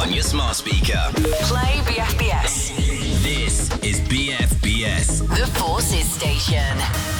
on your smart speaker. Play BFBS. This is BFBS. The Forces Station.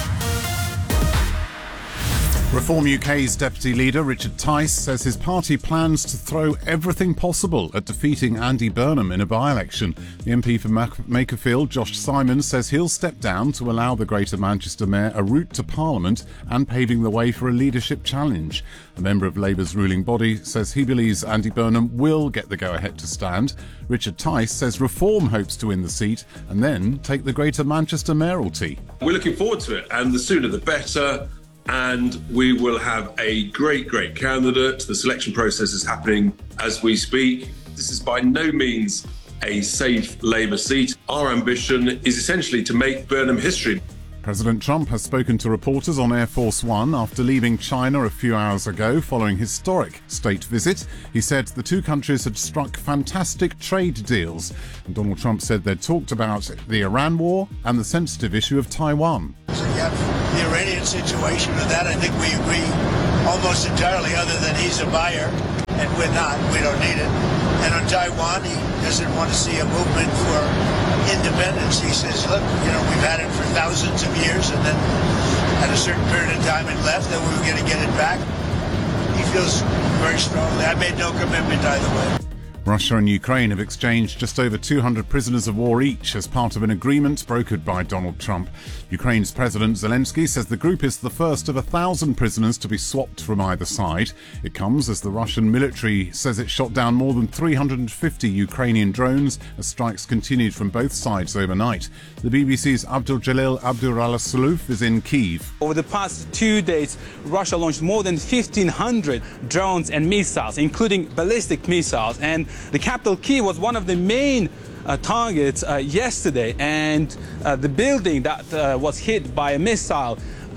Reform UK's Deputy Leader Richard Tice says his party plans to throw everything possible at defeating Andy Burnham in a by-election. The MP for Makerfield, Josh Simons, says he'll step down to allow the Greater Manchester Mayor a route to Parliament and paving the way for a leadership challenge. A member of Labour's ruling body says he believes Andy Burnham will get the go-ahead to stand. Richard Tice says Reform hopes to win the seat and then take the Greater Manchester mayoralty. We're looking forward to it, and the sooner the better. And we will have a great candidate. The selection process is happening as we speak. This is by no means a safe Labour seat. Our ambition is essentially to make Burnham history. President Trump has spoken to reporters on Air Force One after leaving China a few hours ago following a historic state visit. He said the two countries had struck fantastic trade deals. And Donald Trump said they'd talked about the Iran war and the sensitive issue of Taiwan. So you have the Iranian situation, and that I think we agree almost entirely, other than he's a buyer and we're not. We don't need it. And on Taiwan, he doesn't want to see a movement for independence. He says, look, we've had it for thousands of years, and then at a certain period of time it left, and we were going to get it back. He feels very strongly. I made no commitment either way. Russia and Ukraine have exchanged just over 200 prisoners of war each as part of an agreement brokered by Donald Trump. Ukraine's President Zelensky says the group is the first of 1,000 prisoners to be swapped from either side. It comes as the Russian military says it shot down more than 350 Ukrainian drones as strikes continued from both sides overnight. The BBC's Abdul-Jalil Abdurasuluf is in Kyiv. Over the past 2 days, Russia launched more than 1,500 drones and missiles, including ballistic missiles, and the capital Kyiv was one of the main targets yesterday, and the building that was hit by a missile,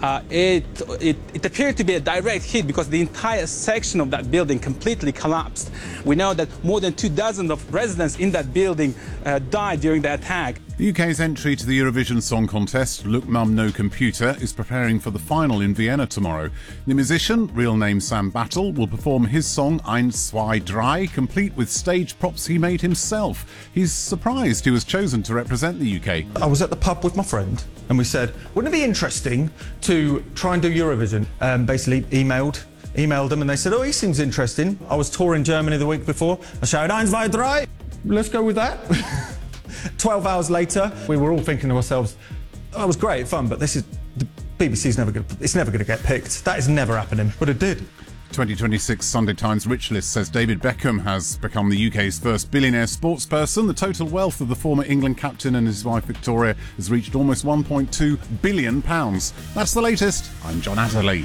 it appeared to be a direct hit because the entire section of that building completely collapsed. We know that more than 24 of residents in that building died during the attack. The UK's entry to the Eurovision Song Contest, Look Mum No Computer, is preparing for the final in Vienna tomorrow. The musician, real name Sam Battle, will perform his song Eins, Zwei, Drei, complete with stage props he made himself. He's surprised he was chosen to represent the UK. I was at the pub with my friend and we said, wouldn't it be interesting to try and do Eurovision? Basically emailed them and they said, oh, he seems interesting. I was touring Germany the week before. I shouted, Eins, Zwei, Drei. Let's go with that. 12 hours later, we were all thinking to ourselves, that was great fun, but the BBC's never going to get picked. That is never happening, but it did. 2026 Sunday Times Rich List says David Beckham has become the UK's first billionaire sportsperson. The total wealth of the former England captain and his wife Victoria has reached almost £1.2 billion. That's the latest. I'm John Atterley.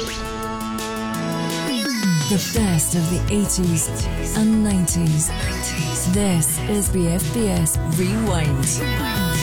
The best of the 80s and 90s. This is BFBS Rewind.